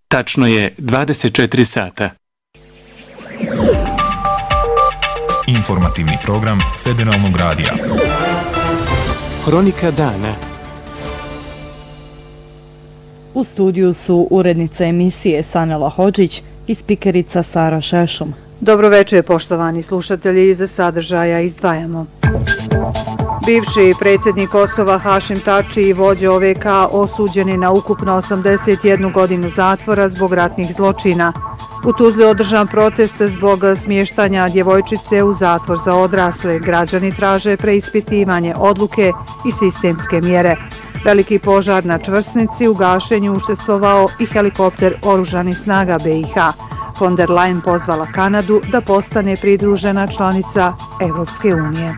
Tačno je 24 sata. Informativni program Federalnog radija. Hronika dana. U studiju su urednica emisije Sanela Hodžić i spikerica Sara Šešum. Dobro večer, poštovani slušatelji, za sadržaja izdvajamo. Bivši predsjednik Kosova Hašim Tači i vođa OVK osuđeni na ukupno 81 godinu zatvora zbog ratnih zločina. U Tuzli održan protest zbog smještanja djevojčice u zatvor za odrasle. Građani traže preispitivanje odluke i sistemske mjere. Veliki požar na Čvrsnici, u gašenju učestvovao i helikopter oružanih snaga BiH. Von der Leyen pozvala Kanadu da postane pridružena članica Evropske unije.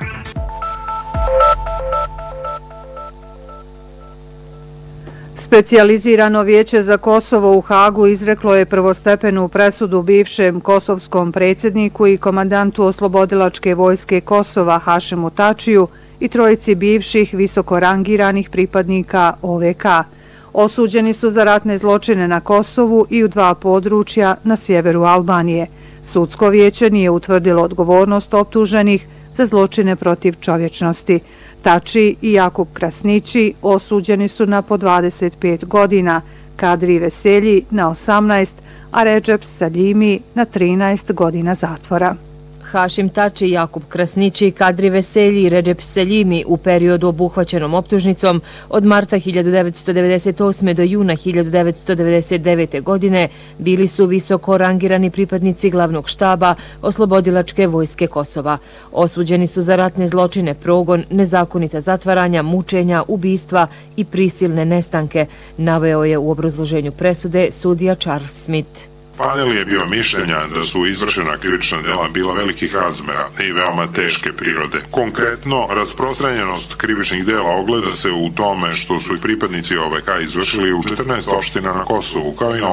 Specijalizirano vijeće za Kosovo u Hagu izreklo je prvostepenu presudu bivšem kosovskom predsjedniku i komandantu oslobodilačke vojske Kosova Hašimu Tačiju i trojici bivših visoko rangiranih pripadnika OVK. Osuđeni su za ratne zločine na Kosovu i u 2 područja na sjeveru Albanije. Sudsko vijeće nije utvrdilo odgovornost optuženih za zločine protiv čovječnosti. Tači i Jakub Krasnići osuđeni su na po 25 godina, Kadri Veselji na 18, a Redžep Saljimi na 13 godina zatvora. Hašim Tači, Jakub Krasnići, Kadri Veselji i Redžep Saljimi u periodu obuhvaćenom optužnicom od marta 1998. do juna 1999. godine bili su visoko rangirani pripadnici glavnog štaba oslobodilačke vojske Kosova. Osuđeni su za ratne zločine, progon, nezakonita zatvaranja, mučenja, ubistva i prisilne nestanke, naveo je u obrazloženju presude sudija Charles Smith. Panel je bio mišljenja da su izvršena krivična dela bila velikih razmera i veoma teške prirode. Konkretno, rasprostranjenost krivičnih dela ogleda se u tome što su i pripadnici OVK izvršili u 14 opština na Kosovu, kao i na